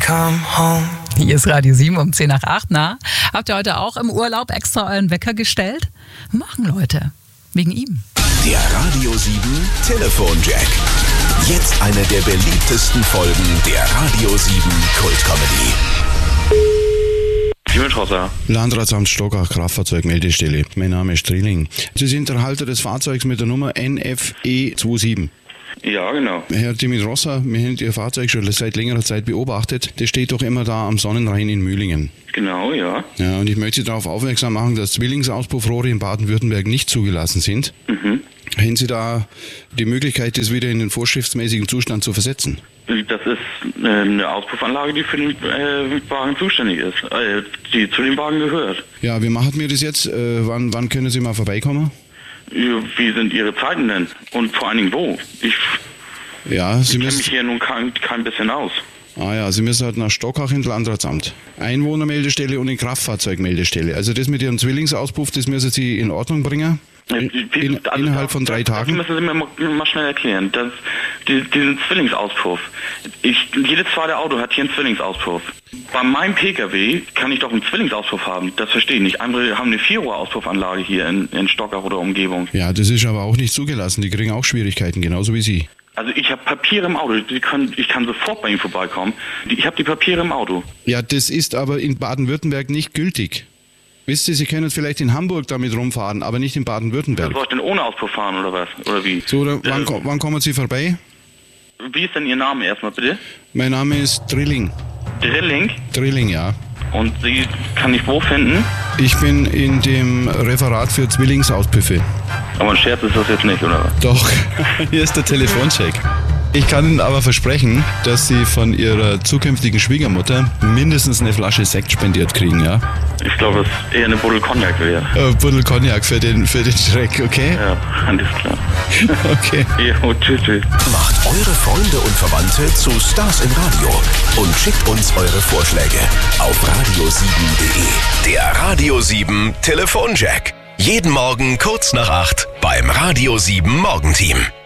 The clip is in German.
come home. Hier ist Radio 7 um 10 nach 8. Na, habt ihr heute auch im Urlaub extra euren Wecker gestellt? Machen Leute. Wegen ihm. Der Radio 7 Telefonjack. Jetzt eine der beliebtesten Folgen der Radio 7 Kultcomedy. Landratsamt Stockach, Kraftfahrzeugmeldestelle. Mein Name ist Drilling. Sie sind der Halter des Fahrzeugs mit der Nummer NFE27. Ja, genau. Herr Dimitrosser, wir haben Ihr Fahrzeug schon seit längerer Zeit beobachtet. Das steht doch immer da am Sonnenrhein in Mühlingen. Genau, ja. Ja, und ich möchte Sie darauf aufmerksam machen, dass Zwillingsauspuffrohre in Baden-Württemberg nicht zugelassen sind. Haben Sie da die Möglichkeit, das wieder in den vorschriftsmäßigen Zustand zu versetzen? Das ist eine Auspuffanlage, die für den Wagen zuständig ist, die zu dem Wagen gehört. Ja, wie machen wir das jetzt? Wann können Sie mal vorbeikommen? Wie sind Ihre Zeiten denn? Und vor allen Dingen wo? Ich kenne mich hier nun kein bisschen aus. Ja, Sie müssen halt nach Stockach ins Landratsamt. Einwohnermeldestelle und in Kraftfahrzeugmeldestelle. Also das mit Ihrem Zwillingsauspuff, das müssen Sie in Ordnung bringen. Innerhalb von 3 Tagen? Das müssen Sie mir mal schnell erklären. Diesen Zwillingsauspuff. Jedes zweite Auto hat hier einen Zwillingsauspuff. Bei meinem PKW kann ich doch einen Zwillingsauspuff haben. Das verstehe ich nicht. Andere haben eine 4-Rohr-Auspuffanlage hier in Stockach oder Umgebung. Ja, das ist aber auch nicht zugelassen. Die kriegen auch Schwierigkeiten, genauso wie Sie. Also ich habe Papiere im Auto. Ich kann sofort bei Ihnen vorbeikommen. Ich habe die Papiere im Auto. Ja, das ist aber in Baden-Württemberg nicht gültig. Wisst ihr, Sie können vielleicht in Hamburg damit rumfahren, aber nicht in Baden-Württemberg. Soll ich denn ohne Auspuff fahren oder was? Oder wie? So, wann kommen Sie vorbei? Wie ist denn Ihr Name erstmal bitte? Mein Name ist Drilling. Drilling? Drilling, ja. Und Sie kann ich wo finden? Ich bin in dem Referat für Zwillingsauspuffy. Aber ein Scherz ist das jetzt nicht, oder was? Doch, hier ist der Telefoncheck. Ich kann Ihnen aber versprechen, dass Sie von Ihrer zukünftigen Schwiegermutter mindestens eine Flasche Sekt spendiert kriegen, ja? Ich glaube, es eher eine Buddel Cognac wäre. Buddel Cognac für den Schreck, okay? Ja, alles klar. Okay. Jo, tschüss. Macht eure Freunde und Verwandte zu Stars im Radio und schickt uns eure Vorschläge auf radio7.de. Der Radio 7 Telefonjack. Jeden Morgen kurz nach 8 beim Radio 7 Morgenteam.